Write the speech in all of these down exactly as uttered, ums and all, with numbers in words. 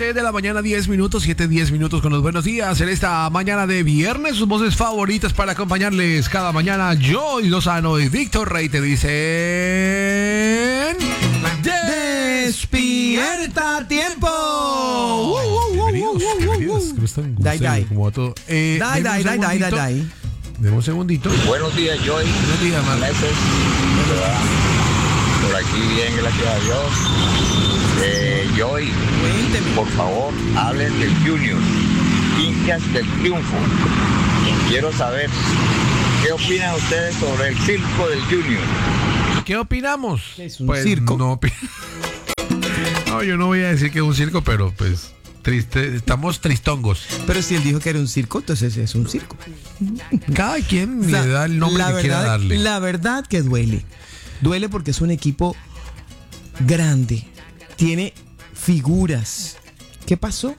siete de la mañana, diez minutos, siete, diez minutos con los buenos días en esta mañana de viernes. Sus voces favoritas para acompañarles cada mañana. Joy Lozano y Víctor Rey te dicen... ¡Despierta a tiempo! Bienvenidos, bienvenidos. ¿Cómo están? Dai, dai. ¿Cómo va todo? Eh, Dai, deme un dai, dai, dai, dai, segundito. dai. Deme un segundito. Buenos días, Joy. Buenos días, man. Meses. Por aquí bien, gracias a Dios. Eh, Joy, Cuénteme. por favor, hablen del Junior. Hinchas del triunfo. Quiero saber, ¿qué opinan ustedes sobre el circo del Junior? ¿Qué opinamos? ¿Qué es un Pues, circo? No, opi- no, yo no voy a decir que es un circo, pero pues triste, estamos tristongos. Pero si él dijo que era un circo, entonces es un circo. Cada quien O sea, le da el nombre la que verdad, quiera darle. La verdad que duele. Duele porque es un equipo grande. Tiene figuras. ¿Qué pasó?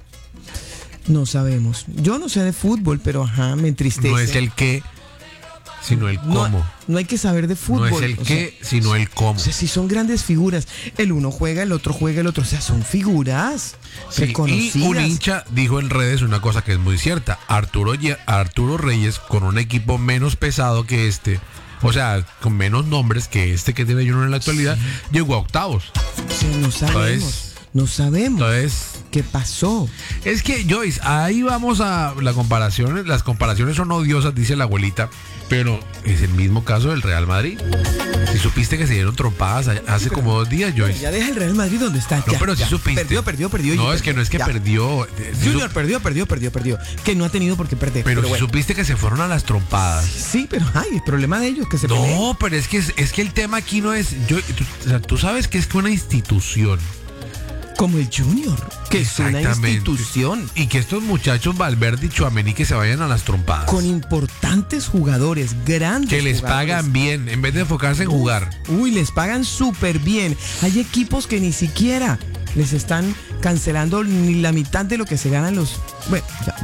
No sabemos. Yo no sé de fútbol, pero ajá, me entristece. No es el qué, sino el No- cómo. No, hay que saber de fútbol. No es el o qué, sea, sino el cómo. O sea, si son grandes figuras. El uno juega, el otro juega, el otro. O sea, son figuras Sí, reconocidas. y un hincha dijo en redes una cosa que es muy cierta. Arturo, Ye- Arturo Reyes, con un equipo menos pesado que este, o sea, con menos nombres que este que tiene Junior en la actualidad, llegó a octavos. O sea, no sabemos. Entonces- no sabemos Entonces, qué pasó. es que, Joyce, ahí vamos a la comparación. Las comparaciones son odiosas, dice la abuelita, pero es el mismo caso del Real Madrid. Si supiste que se dieron trompadas a- hace como dos días, Joyce. Ya deja el Real Madrid donde está. No, ya, pero si ya. supiste. Perdió, perdió, perdió. No, y es que no es que ya. perdió. Si Junior su- perdió, perdió, perdió, perdió. Que no ha tenido por qué perder. pero Pero, si bueno. supiste que se fueron a las trompadas. Sí, pero ay, el problema de ellos que se peleen. No, pero es que es, es que el tema aquí no es. Yo, tú, o sea, tú sabes que es que una institución. Como el Junior, que es una Exactamente. institución Y que estos muchachos Valverde y Tchouaméni que se vayan a las trompadas. con importantes jugadores, grandes. que les jugadores. pagan bien en vez de enfocarse en jugar. Uy, les pagan súper bien. Hay equipos que ni siquiera les están cancelando ni la mitad de lo que se ganan los. Bueno, ya.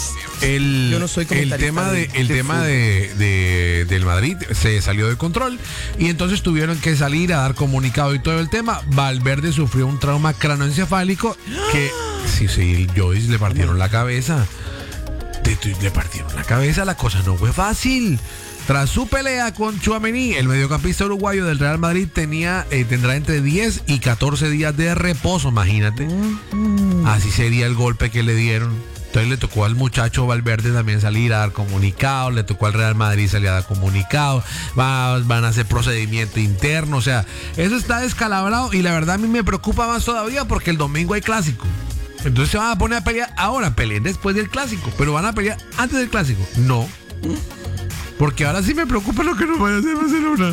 El, Yo no soy el comentarista tema, de, de- el de tema fútbol. de, de- del Madrid se salió de control y entonces tuvieron que salir a dar comunicado y todo el tema. Valverde sufrió un trauma craneoencefálico que sí, sí, el Joyce le partieron la cabeza. Le, le partieron la cabeza, la cosa no fue fácil. Tras su pelea con Tchouaméni, el mediocampista uruguayo del Real Madrid tenía, eh, tendrá entre diez y catorce días de reposo, imagínate. Así sería el golpe que le dieron. Entonces le tocó al muchacho Valverde también salir a dar comunicado, le tocó al Real Madrid salir a dar comunicado, va- van a hacer procedimiento interno, o sea, eso está descalabrado y la verdad a mí me preocupa más todavía porque el domingo hay clásico. Entonces se van a poner a pelear ahora, peleen después del clásico, pero van a pelear antes del clásico. No. Porque ahora sí me preocupa lo que nos vaya a hacer Barcelona.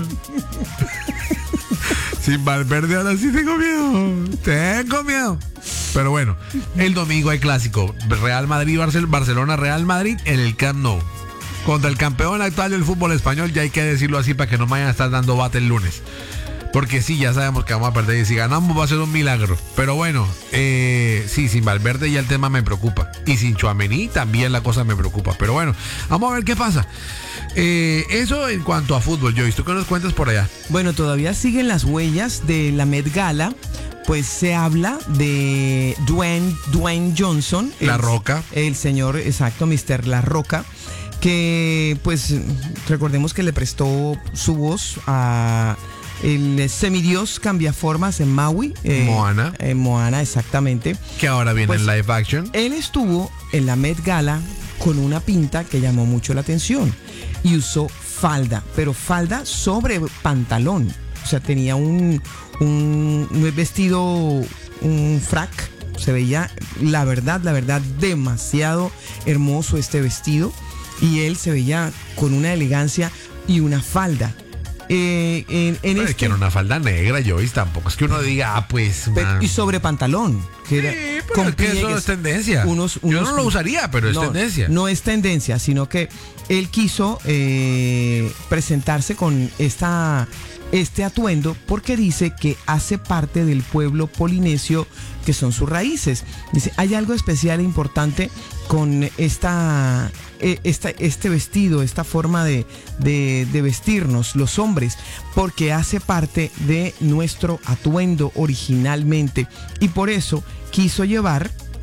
Sin Valverde ahora sí tengo miedo. Tengo miedo. Pero bueno, el domingo hay clásico. Real Madrid, Barcel- Barcelona, Real Madrid en el Camp Nou. Contra el campeón actual del fútbol español, ya hay que decirlo así para que no vayan a estar dando bate el lunes. Porque sí, ya sabemos que vamos a perder y si ganamos va a ser un milagro. Pero bueno, eh, sí, sin Valverde ya el tema me preocupa. Y sin Tchouaméni también la cosa me preocupa. Pero bueno, vamos a ver qué pasa. Eh, eso en cuanto a fútbol, Joyce, ¿tú qué nos cuentas por allá? Bueno, todavía siguen las huellas de la Met Gala. Pues se habla de Dwayne, Dwayne Johnson. La el- Roca. El señor, exacto, mister La Roca. Que pues recordemos que le prestó su voz a el semidios cambiaformas en Maui. eh, Moana. En Moana, exactamente. Que ahora viene Pues, en live action. Él estuvo en la Met Gala con una pinta que llamó mucho la atención y usó falda, pero falda sobre pantalón. O sea, tenía un, un, un vestido, un frac. Se veía, la verdad, la verdad, demasiado hermoso este vestido. Y él se veía con una elegancia y una falda. Eh, en, en Pero es este- que era una falda negra, Joyce, tampoco es que uno diga, ah, pues. Pe- man. y sobre pantalón. Que era Sí, pero con es que eso pliegues, es tendencia. unos- Yo unos- no lo usaría, pero es no, tendencia. No es tendencia, sino que él quiso eh, presentarse con esta, este atuendo porque dice que hace parte del pueblo polinesio que son sus raíces. Dice, hay algo especial e importante con esta, eh, esta, este vestido, esta forma de, de, de vestirnos los hombres, porque hace parte de nuestro atuendo originalmente y por eso quiso llevar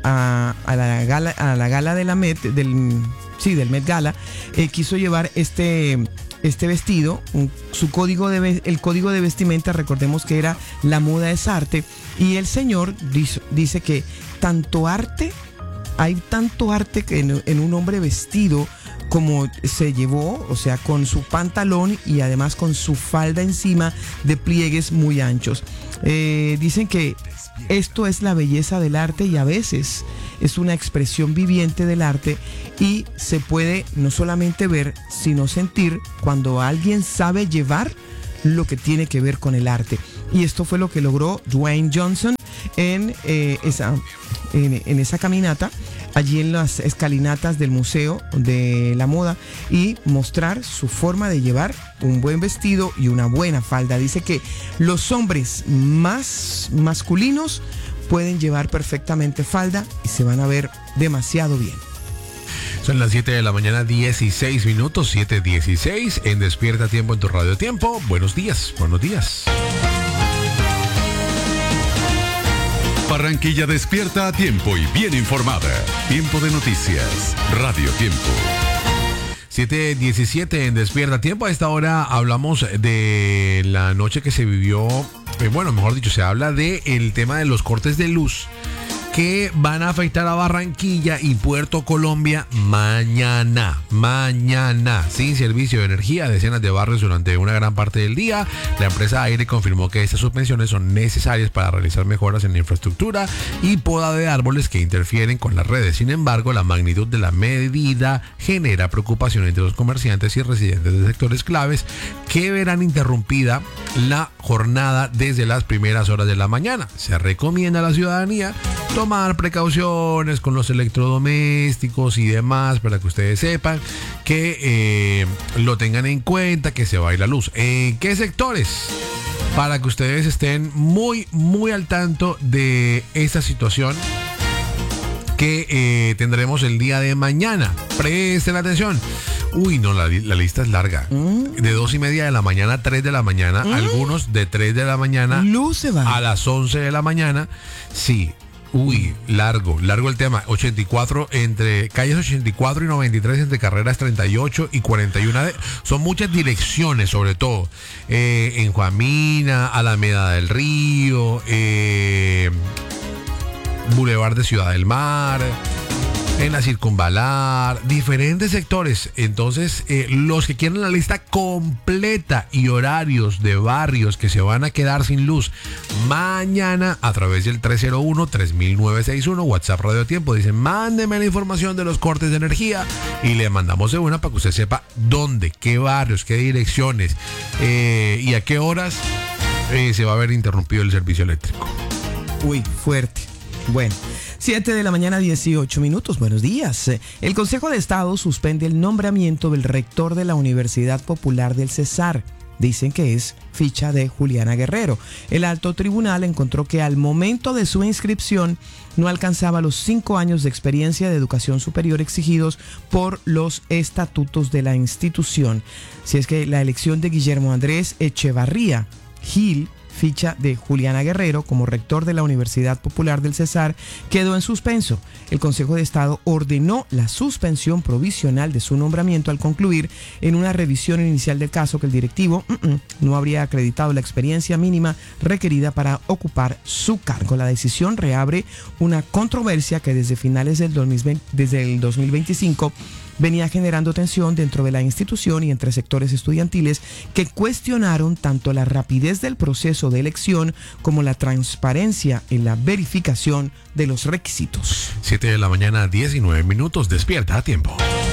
a, a la gala, a la gala de la Met, del, sí, del Met Gala, eh, quiso llevar este, este vestido, un, su código de, el código de vestimenta, recordemos que era la moda es arte, y el señor dice, dice que tanto arte, hay tanto arte que en, en un hombre vestido como se llevó, o sea, con su pantalón y además con su falda encima de pliegues muy anchos. Eh, dicen que esto es la belleza del arte y a veces es una expresión viviente del arte y se puede no solamente ver, sino sentir cuando alguien sabe llevar lo que tiene que ver con el arte. Y esto fue lo que logró Dwayne Johnson en, eh, esa, en, en esa caminata, allí en las escalinatas del Museo de la Moda, y mostrar su forma de llevar un buen vestido y una buena falda. Dice que los hombres más masculinos pueden llevar perfectamente falda y se van a ver demasiado bien. Son las siete de la mañana, dieciséis minutos, siete dieciséis en Despierta Tiempo en tu Radio Tiempo. Buenos días, buenos días. Barranquilla despierta a tiempo y bien informada. Tiempo de noticias, Radio Tiempo. siete diecisiete en Despierta Tiempo. A esta hora hablamos de la noche que se vivió, eh, bueno, mejor dicho, se habla de el tema de los cortes de luz que van a afectar a Barranquilla y Puerto Colombia mañana, mañana, sin servicio de energía, decenas de barrios durante una gran parte del día. La empresa Aire confirmó que estas suspensiones son necesarias para realizar mejoras en la infraestructura y poda de árboles que interfieren con las redes. Sin embargo, la magnitud de la medida genera preocupación entre los comerciantes y residentes de sectores claves que verán interrumpida la jornada desde las primeras horas de la mañana. Se recomienda a la ciudadanía tomar precauciones con los electrodomésticos y demás para que ustedes sepan que eh, lo tengan en cuenta, que se va a ir la luz. ¿En qué sectores? Para que ustedes estén muy, muy al tanto de esta situación que eh, tendremos el día de mañana. Presten atención. Uy, no, la, la lista es larga. Mm. De dos y media de la mañana a tres de la mañana. Mm. Algunos de tres de la mañana luz se va. A las once de la mañana. Sí. Uy, largo, largo el tema. ochenta y cuatro entre calles ochenta y cuatro y noventa y tres, entre carreras treinta y ocho y cuarenta y uno. De, son muchas direcciones, sobre todo. Eh, en Juamina, Alameda del Río, eh, Boulevard de Ciudad del Mar, en la Circunvalar, diferentes sectores. Entonces, eh, los que quieren la lista completa y horarios de barrios que se van a quedar sin luz mañana, a través del tres cero uno, tres mil novecientos sesenta y uno, WhatsApp Radio Tiempo, dicen, mándeme la información de los cortes de energía y le mandamos de una para que usted sepa dónde, qué barrios, qué direcciones eh, y a qué horas eh, se va a ver interrumpido el servicio eléctrico. Uy, fuerte. Bueno, siete de la mañana, dieciocho minutos. Buenos días. El Consejo de Estado suspende el nombramiento del rector de la Universidad Popular del Cesar. Dicen que es ficha de Juliana Guerrero. El alto tribunal encontró que al momento de su inscripción no alcanzaba los cinco años de experiencia de educación superior exigidos por los estatutos de la institución. Si es que la elección de Guillermo Andrés Echevarría Gil, ficha de Juliana Guerrero como rector de la Universidad Popular del Cesar, quedó en suspenso. El Consejo de Estado ordenó la suspensión provisional de su nombramiento al concluir en una revisión inicial del caso que el directivo uh-uh, no habría acreditado la experiencia mínima requerida para ocupar su cargo. La decisión reabre una controversia que desde finales del dos mil veinte, desde el dos mil veinticinco venía generando tensión dentro de la institución y entre sectores estudiantiles que cuestionaron tanto la rapidez del proceso de elección como la transparencia en la verificación de los requisitos. siete de la mañana, diecinueve minutos, Despierta a Tiempo.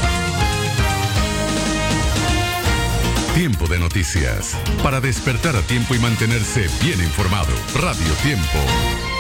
Tiempo de noticias. Para despertar a tiempo y mantenerse bien informado. Radio Tiempo.